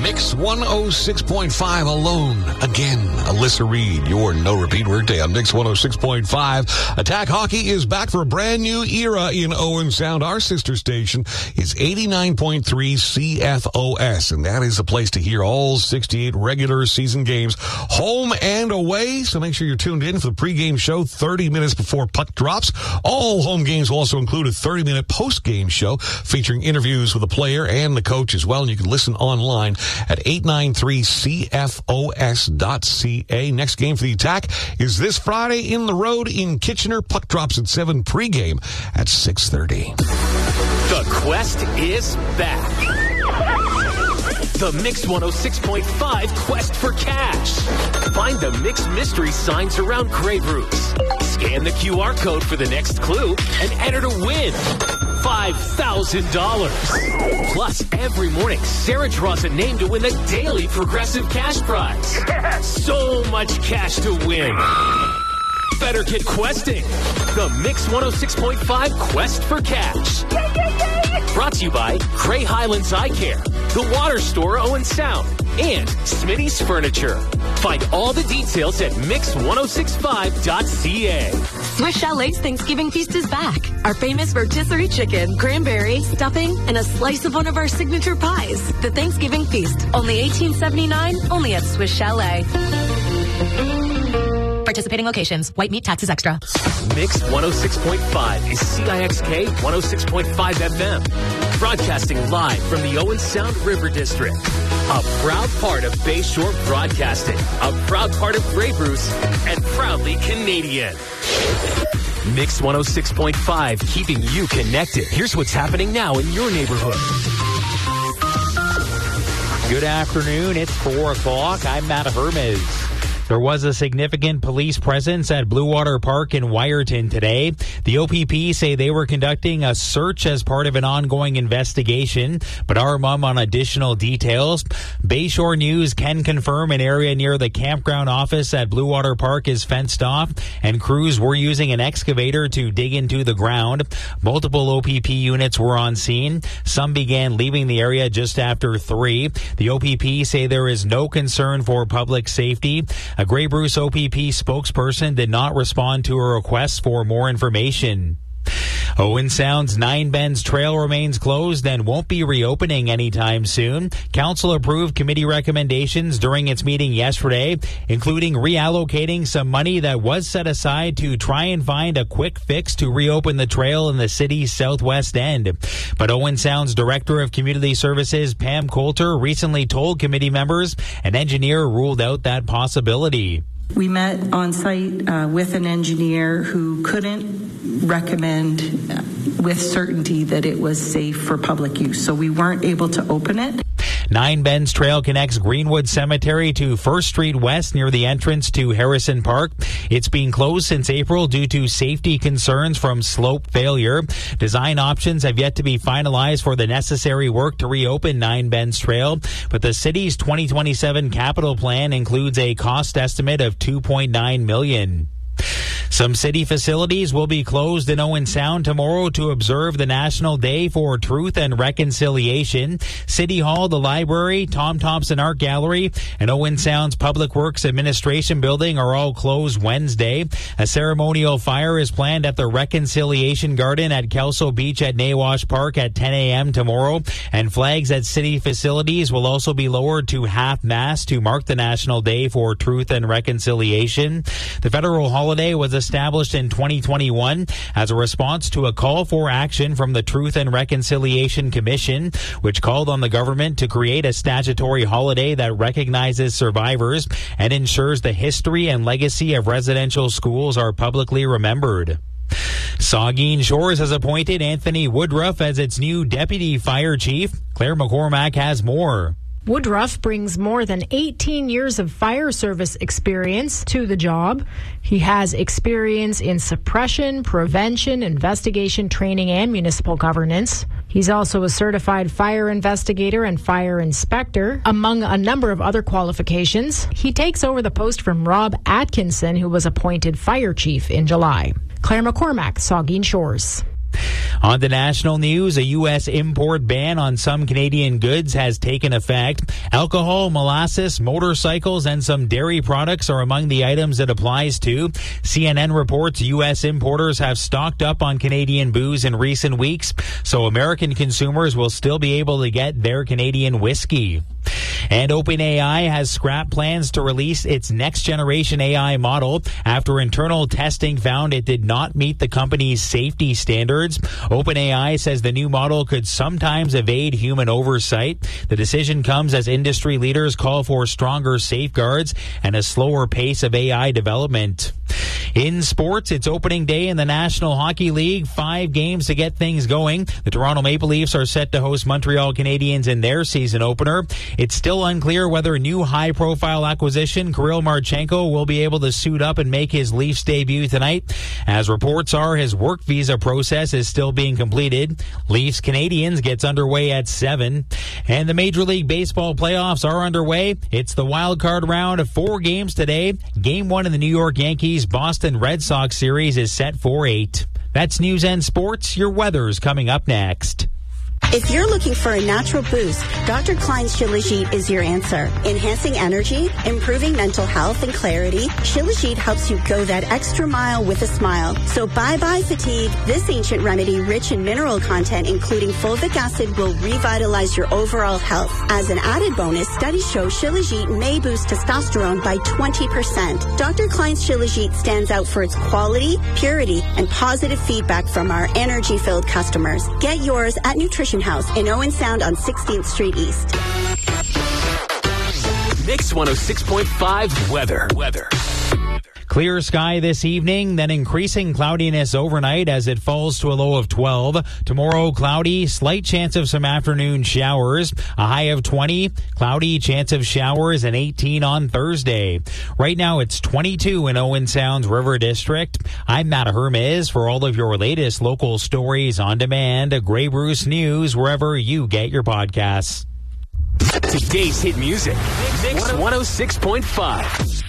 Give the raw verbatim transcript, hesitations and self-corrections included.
Mix one oh six point five alone. Again, Alyssa Reed, your no-repeat workday on Mix one oh six point five. Attack Hockey is back for a brand new era in Owen Sound. Our sister station is eighty-nine point three C F O S, and that is the place to hear all sixty-eight regular season games, home and away. So make sure you're tuned in for the pregame show thirty minutes before puck drops. All home games will also include a thirty-minute post-game show featuring interviews with the player and the coach as well. And you can listen online at eight ninety-three C F O S dot C A. Next game for the Attack is this Friday in the road in Kitchener. Puck drops at seven, pregame at six thirty. The Quest is back. The Mix one oh six point five Quest for Cash. Find the Mix mystery signs around Grey Bruce. Scan the Q R code for the next clue and enter to win five thousand dollars. Plus, every morning, Sarah draws a name to win the daily Progressive Cash Prize. So much cash to win. Better get questing. The Mix one oh six point five Quest for Cash. Brought to you by Grey Highlands Eye Care, The Water Store Owen Sound, and Smitty's Furniture. Find all the details at mix one oh six five dot C A. Swiss Chalet's Thanksgiving Feast is back. Our famous rotisserie chicken, cranberry, stuffing, and a slice of one of our signature pies. The Thanksgiving Feast, only eighteen seventy-nine, only at Swiss Chalet. Participating locations. White meat taxes extra. Mix one oh six point five is C I X K one oh six point five F M. Broadcasting live from the Owen Sound River District. A proud part of Bayshore Broadcasting. A proud part of Grey Bruce. And proudly Canadian. Mix one oh six point five, keeping you connected. Here's what's happening now in your neighborhood. Good afternoon. It's four o'clock. I'm Matt Hermes. There was a significant police presence at Blue Water Park in Wyerton today. The O P P say they were conducting a search as part of an ongoing investigation, but are mum on additional details. Bayshore News can confirm an area near the campground office at Blue Water Park is fenced off, and crews were using an excavator to dig into the ground. Multiple O P P units were on scene. Some began leaving the area just after three. The O P P say there is no concern for public safety. A Grey Bruce O P P spokesperson did not respond to a request for more information. Owen Sound's Nine Bends Trail remains closed and won't be reopening anytime soon. Council approved committee recommendations during its meeting yesterday, including reallocating some money that was set aside to try and find a quick fix to reopen the trail in the city's southwest end. But Owen Sound's Director of Community Services, Pam Coulter, recently told committee members an engineer ruled out that possibility. We met on site uh, with an engineer who couldn't recommend uh, with certainty that it was safe for public use, so we weren't able to open it. Nine Bends Trail connects Greenwood Cemetery to First Street West near the entrance to Harrison Park. It's been closed since April due to safety concerns from slope failure. Design options have yet to be finalized for the necessary work to reopen Nine Bends Trail, but the city's twenty twenty-seven capital plan includes a cost estimate of two point nine million dollars. Some city facilities will be closed in Owen Sound tomorrow to observe the National Day for Truth and Reconciliation. City Hall, the library, Tom Thompson Art Gallery, and Owen Sound's Public Works Administration Building are all closed Wednesday. A ceremonial fire is planned at the Reconciliation Garden at Kelso Beach at Nawash Park at ten a.m. tomorrow, and flags at city facilities will also be lowered to half-mast to mark the National Day for Truth and Reconciliation. The federal holiday was established in twenty twenty-one as a response to a call for action from the Truth and Reconciliation Commission, which called on the government to create a statutory holiday that recognizes survivors and ensures the history and legacy of residential schools are publicly remembered. Saugeen Shores has appointed Anthony Woodruff as its new deputy fire chief. Claire McCormack has more. Woodruff brings more than eighteen years of fire service experience to the job. He has experience in suppression, prevention, investigation, training, and municipal governance. He's also a certified fire investigator and fire inspector, among a number of other qualifications. He takes over the post from Rob Atkinson, who was appointed fire chief in July. Claire McCormack, Saugeen Shores. On to national news, a U S import ban on some Canadian goods has taken effect. Alcohol, molasses, motorcycles, and some dairy products are among the items it applies to. C N N reports U S importers have stocked up on Canadian booze in recent weeks, so American consumers will still be able to get their Canadian whiskey. And OpenAI has scrapped plans to release its next-generation A I model after internal testing found it did not meet the company's safety standards. OpenAI says the new model could sometimes evade human oversight. The decision comes as industry leaders call for stronger safeguards and a slower pace of A I development. In sports, it's opening day in the National Hockey League. Five games to get things going. The Toronto Maple Leafs are set to host Montreal Canadiens in their season opener. It's still unclear whether new high-profile acquisition Kirill Marchenko will be able to suit up and make his Leafs debut tonight. As reports are, his work visa process is still being completed. Leafs Canadiens gets underway at seven. And the Major League Baseball playoffs are underway. It's the wild card round of four games today. Game one in the New York Yankees-Boston Red Sox series is set for eight. That's news and sports. Your weather's coming up next. If you're looking for a natural boost, Doctor Klein's Shilajit is your answer. Enhancing energy, improving mental health and clarity, Shilajit helps you go that extra mile with a smile. So bye-bye fatigue. This ancient remedy, rich in mineral content, including fulvic acid, will revitalize your overall health. As an added bonus, studies show Shilajit may boost testosterone by twenty percent. Doctor Klein's Shilajit stands out for its quality, purity, and positive feedback from our energy-filled customers. Get yours at Nutrition House in Owen Sound on sixteenth Street East. Mix one oh six point five weather. Weather. Clear sky this evening, then increasing cloudiness overnight as it falls to a low of twelve. Tomorrow, cloudy, slight chance of some afternoon showers. A high of twenty, cloudy, chance of showers, and eighteen on Thursday. Right now, it's twenty-two in Owen Sound's River District. I'm Matt Hermes for all of your latest local stories on demand. Grey Bruce News, wherever you get your podcasts. Today's hit music. Mix one oh six point five.